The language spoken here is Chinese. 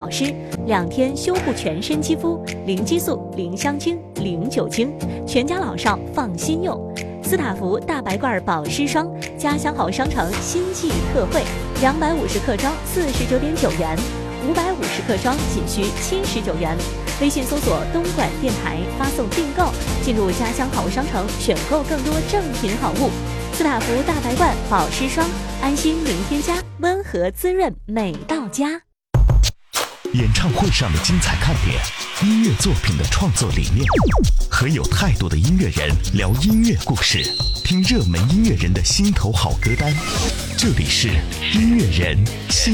湿，2天修护全身肌肤，零激素、零香精、零酒精，全家老少放心用。斯塔芙大白罐保湿霜，家乡好商城新季特惠，250克装49.9元，550克装仅需79元。微信搜索东莞电台，发送订购，进入家乡好商城选购更多正品好物。斯塔芙大白罐保湿霜，安心零添加，温和滋润美到家。 演唱会上的精彩看点，音乐作品的创作理念，和有态度的音乐人聊音乐故事，听热门音乐人的心头好歌单。这里是音乐人心